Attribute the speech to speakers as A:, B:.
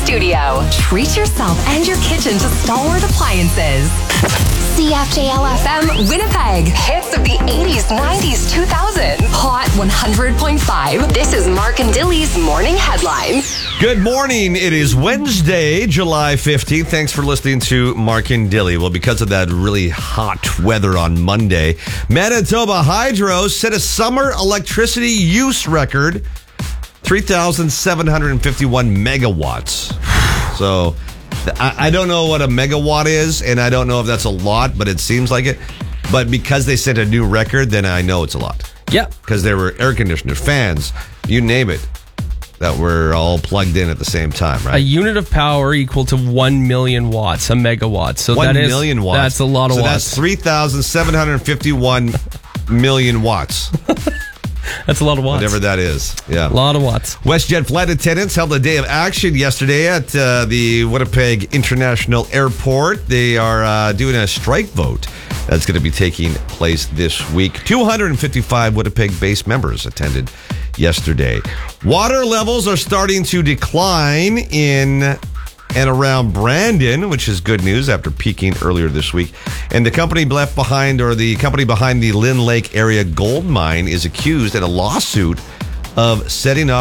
A: studio. Treat yourself and your kitchen to Stalwart Appliances. CFJL-FM Winnipeg. Hits of the 80s, 90s, 2000s. Hot 100.5. This is Mark and Dilly's Morning Headlines.
B: Good morning. It is Wednesday, July 15th. Thanks for listening to Mark and Dilly. Well, because of that really hot weather on Monday, Manitoba Hydro set a summer electricity use record, 3,751 megawatts. So I don't know what a megawatt is, and I don't know if that's a lot, but it seems like it. But because they set a new record, then I know it's a lot.
C: Yeah.
B: Because there were air conditioners, fans, you name it, that were all plugged in at the same time, right?
C: A unit of power equal to 1 million watts, a megawatt. So
B: 1 million watts.
C: That's a lot of watts.
B: So that's 3,751 million watts.
C: That's a lot of watts.
B: Whatever that is. Yeah.
C: A lot of watts.
B: WestJet flight attendants held a day of action yesterday at the Winnipeg International Airport. They are doing a strike vote that's going to be taking place this week. 255 Winnipeg-based members attended yesterday. Water levels are starting to decline in and around Brandon, which is good news after peaking earlier this week. And the company behind the Lynn Lake area gold mine is accused in a lawsuit of setting up